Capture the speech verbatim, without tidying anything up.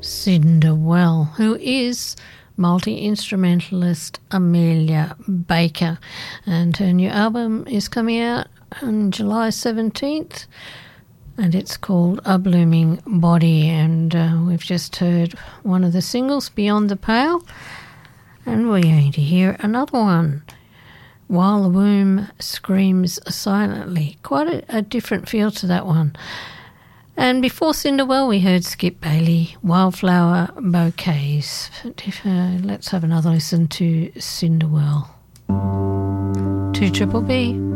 Cinderwell, who is multi-instrumentalist Amelia Baker, and her new album is coming out on July seventeenth, and it's called A Blooming Body, and uh, we've just heard one of the singles, Beyond the Pale, and we're going to hear another one, While the Womb Screams Silently. Quite a, a different feel to that one. And before Cinderwell, we heard Skip Bailey, Wildflower Bouquets. But if, uh, let's have another listen to Cinderwell. two Triple B.